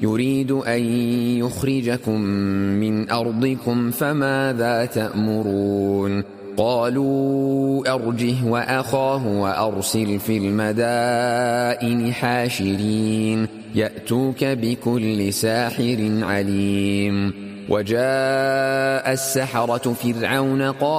يريد أن يخرجكم من أرضكم فماذا تأمرون قالوا أرجه وأخاه وأرسل في المدائن حاشرين يأتوك بكل ساحر عليم وجاء السحرة فرعون